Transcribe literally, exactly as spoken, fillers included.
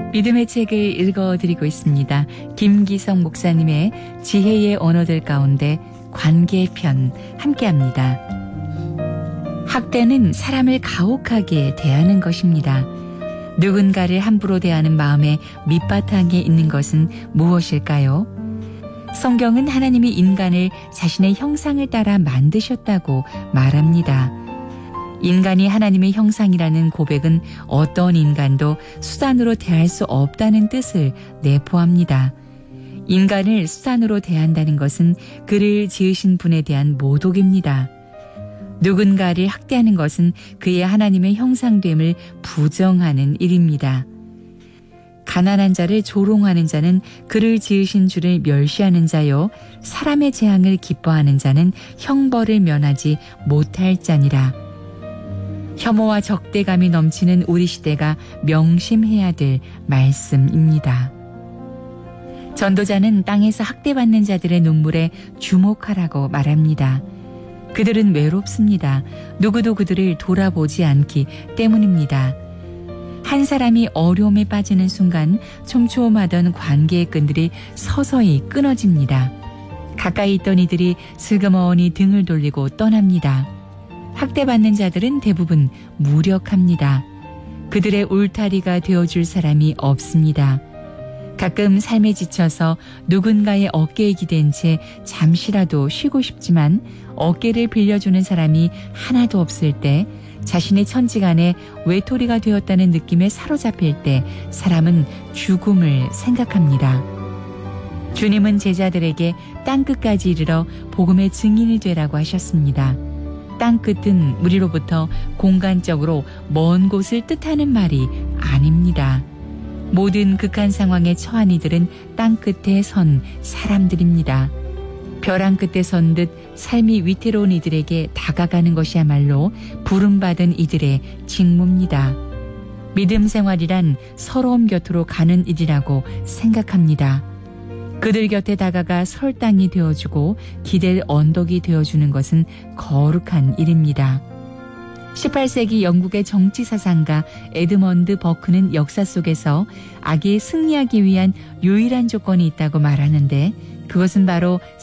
믿음의 책을 읽어드리고 있습니다. 김기성 목사님의 지혜의 언어들 가운데 관계편 함께합니다. 학대는 사람을 가혹하게 대하는 것입니다. 누군가를 함부로 대하는 마음의 밑바탕에 있는 것은 무엇일까요? 성경은 하나님이 인간을 자신의 형상을 따라 만드셨다고 말합니다. 인간이 하나님의 형상이라는 고백은 어떤 인간도 수단으로 대할 수 없다는 뜻을 내포합니다. 인간을 수단으로 대한다는 것은 그를 지으신 분에 대한 모독입니다. 누군가를 학대하는 것은 그의 하나님의 형상됨을 부정하는 일입니다. 가난한 자를 조롱하는 자는 그를 지으신 주를 멸시하는 자요, 사람의 재앙을 기뻐하는 자는 형벌을 면하지 못할 자니라. 혐오와 적대감이 넘치는 우리 시대가 명심해야 될 말씀입니다. 전도자는 땅에서 학대받는 자들의 눈물에 주목하라고 말합니다. 그들은 외롭습니다. 누구도 그들을 돌아보지 않기 때문입니다. 한 사람이 어려움에 빠지는 순간 촘촘하던 관계의 끈들이 서서히 끊어집니다. 가까이 있던 이들이 슬그머니 등을 돌리고 떠납니다. 학대받는 자들은 대부분 무력합니다. 그들의 울타리가 되어줄 사람이 없습니다. 가끔 삶에 지쳐서 누군가의 어깨에 기댄 채 잠시라도 쉬고 싶지만 어깨를 빌려주는 사람이 하나도 없을 때, 자신의 천지간에 외톨이가 되었다는 느낌에 사로잡힐 때 사람은 죽음을 생각합니다. 주님은 제자들에게 땅끝까지 이르러 복음의 증인이 되라고 하셨습니다. 땅끝은 우리로부터 공간적으로 먼 곳을 뜻하는 말이 아닙니다. 모든 극한 상황에 처한 이들은 땅끝에 선 사람들입니다. 벼랑 끝에 선 듯 삶이 위태로운 이들에게 다가가는 것이야말로 부름받은 이들의 직무입니다. 믿음 생활이란 서러움 곁으로 가는 일이라고 생각합니다. 그들 곁에 다가가 설 땅이 되어주고 기댈 언덕이 되어주는 것은 거룩한 일입니다. 십팔 세기 영국의 정치사상가 에드먼드 버크는 역사 속에서 악에 승리하기 위한 유일한 조건이 있다고 말하는데, 그것은 바로